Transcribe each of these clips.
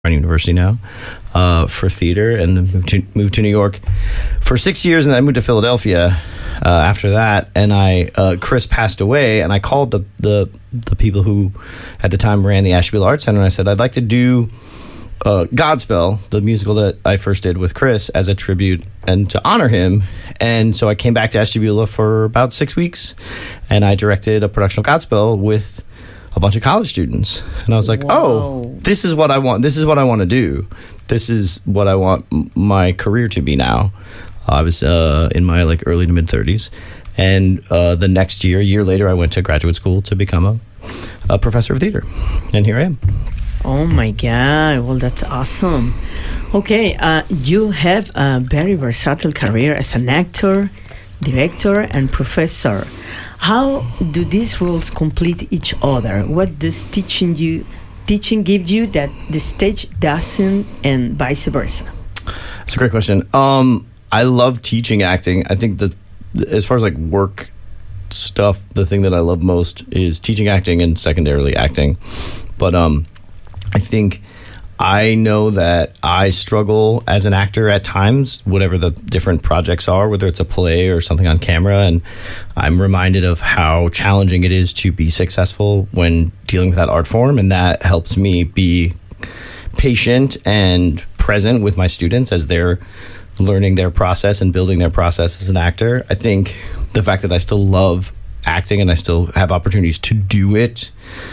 University now for theater, and then moved to New York for 6 years, and then I moved to Philadelphia after that. And Chris passed away, and I called the people who at the time ran the Ashtabula Arts Center, and I said, I'd like to do Godspell, the musical that I first did with Chris, as a tribute and to honor him. And so I came back to Ashtabula for about 6 weeks, and I directed a production of Godspell with a bunch of college students. And I was like, oh, this is what I want. This is what I want to do. This is what I want my career to be now. I was in my early to mid 30s. And the next year later, I went to graduate school to become a professor of theater. And here I am. Oh my God. Well, that's awesome. Okay. You have a very versatile career as an actor, director, and professor. How do these roles complete each other? What does teaching give you that the stage doesn't, and vice versa? That's a great question. I love teaching acting. I think that as far as work stuff, the thing that I love most is teaching acting and secondarily acting. But I think I know that I struggle as an actor at times, whatever the different projects are, whether it's a play or something on camera. And I'm reminded of how challenging it is to be successful when dealing with that art form. And that helps me be patient and present with my students as they're learning their process and building their process as an actor. I think the fact that I still love acting and I still have opportunities to do it,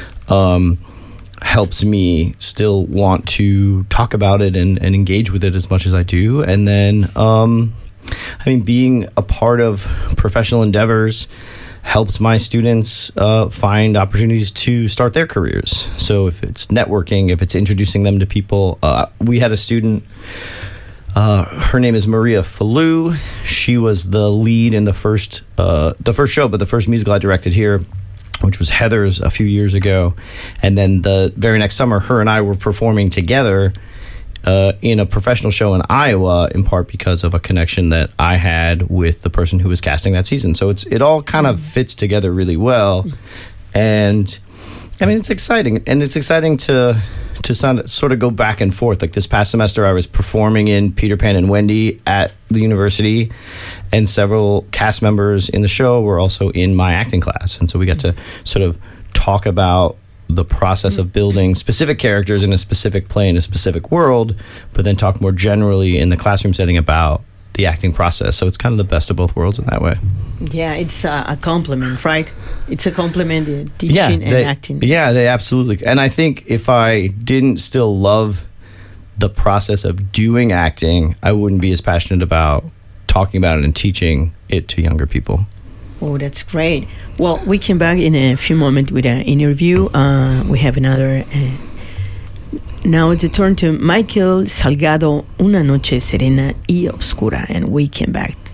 helps me still want to talk about it and engage with it as much as I do. And then, being a part of professional endeavors helps my students find opportunities to start their careers. So if it's networking, if it's introducing them to people, we had a student, her name is Maria Falou. She was the lead in the first show, but the first musical I directed here, which was Heathers a few years ago. And then the very next summer, her and I were performing together in a professional show in Iowa, in part because of a connection that I had with the person who was casting that season. So it all kind of fits together really well. And it's exciting. And it's exciting to sort of go back and forth. This past semester, I was performing in Peter Pan and Wendy at the university, and several cast members in the show were also in my acting class. And so we got to sort of talk about the process of building specific characters in a specific play in a specific world, but then talk more generally in the classroom setting about the acting process. So it's kind of the best of both worlds in that way. Yeah, it's a compliment, right? It's a compliment, teaching and acting. Yeah, they absolutely. And I think if I didn't still love the process of doing acting, I wouldn't be as passionate about talking about it and teaching it to younger people. Oh, that's great. Well, we came back in a few moments with an interview. We have another. Now it's a turn to Michael Salgado, Una Noche Serena y Oscura, and we came back.